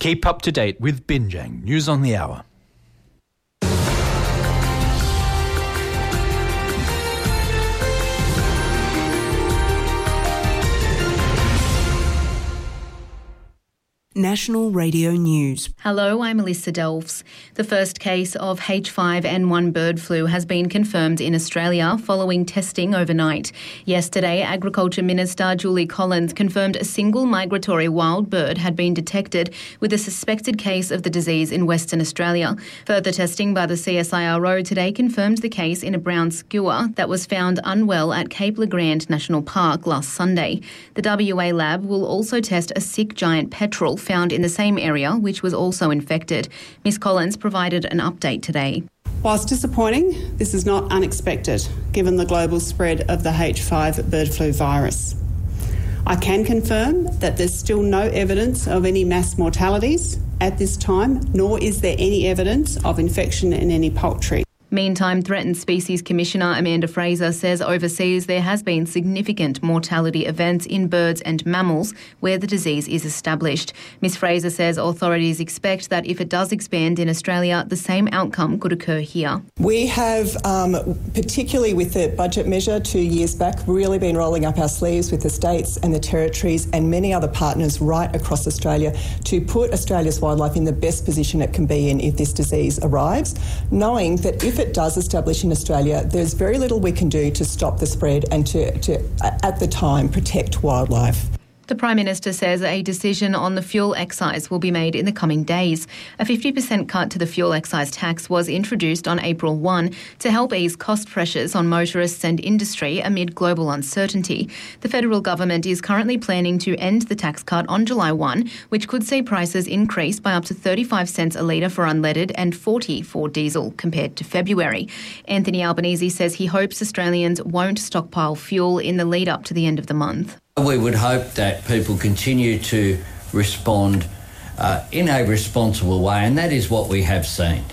Keep up to date with Binjang News on the Hour. National Radio News. Hello, I'm Alyssa Delves. The first case of H5N1 bird flu has been confirmed in Australia following testing overnight. Yesterday, Agriculture Minister Julie Collins confirmed a single migratory wild bird had been detected with a suspected case of the disease in Western Australia. Further testing by the CSIRO today confirmed the case in a brown skua that was found unwell at Cape Le Grand National Park last Sunday. The WA lab will also test a sick giant petrel found in the same area, which was also infected. Ms Collins provided an update today. Whilst disappointing, this is not unexpected, given the global spread of the H5 bird flu virus. I can confirm that there's still no evidence of any mass mortalities at this time, nor is there any evidence of infection in any poultry. Meantime, Threatened Species Commissioner Amanda Fraser says overseas there has been significant mortality events in birds and mammals where the disease is established. Ms Fraser says authorities expect that if it does expand in Australia, the same outcome could occur here. We have, particularly with the budget measure 2 years back, really been rolling up our sleeves with the states and the territories and many other partners right across Australia to put Australia's wildlife in the best position it can be in if this disease arrives, knowing that if it does establish in Australia, there's very little we can do to stop the spread and to at the time, protect wildlife. The Prime Minister says a decision on the fuel excise will be made in the coming days. A 50% cut to the fuel excise tax was introduced on April 1 to help ease cost pressures on motorists and industry amid global uncertainty. The federal government is currently planning to end the tax cut on July 1, which could see prices increase by up to 35 cents a litre for unleaded and 40 for diesel compared to February. Anthony Albanese says he hopes Australians won't stockpile fuel in the lead up to the end of the month. We would hope that people continue to respond in a responsible way, and that is what we have seen.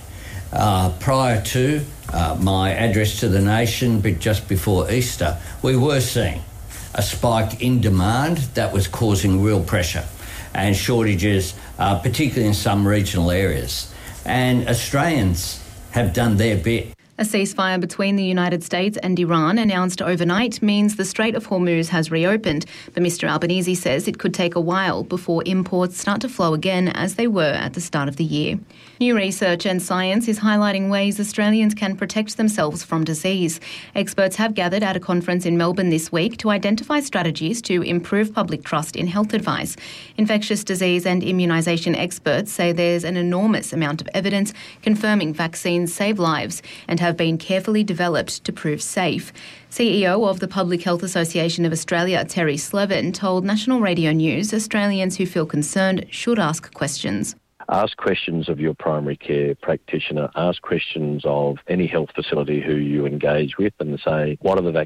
Prior to my address to the nation, but just before Easter, we were seeing a spike in demand that was causing real pressure and shortages, particularly in some regional areas. And Australians have done their bit. A ceasefire between the United States and Iran announced overnight means the Strait of Hormuz has reopened, but Mr Albanese says it could take a while before imports start to flow again as they were at the start of the year. New research and science is highlighting ways Australians can protect themselves from disease. Experts have gathered at a conference in Melbourne this week to identify strategies to improve public trust in health advice. Infectious disease and immunisation experts say there's an enormous amount of evidence confirming vaccines save lives and have been carefully developed to prove safe. CEO of the Public Health Association of Australia, Terry Slevin, told National Radio News Australians who feel concerned should ask questions. Ask questions of your primary care practitioner, ask questions of any health facility who you engage with and say, what are the